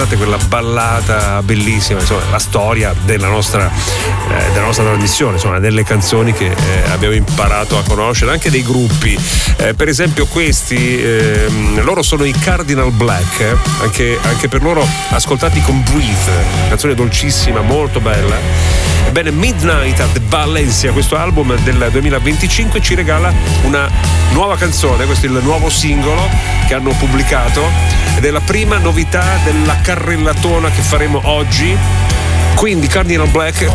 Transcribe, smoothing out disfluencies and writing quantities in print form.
quella ballata bellissima, insomma, la storia della nostra trasmissione, insomma, delle canzoni che abbiamo imparato a conoscere, anche dei gruppi. Per esempio questi, loro sono i Cardinal Black, anche per loro ascoltati con Breathe, canzone dolcissima, molto bella. Ebbene, Midnight at the Valencia, questo album del 2025, ci regala una nuova canzone. Questo è il nuovo singolo che hanno pubblicato ed è la prima novità della carrellatona che faremo oggi. Quindi Cardinal Black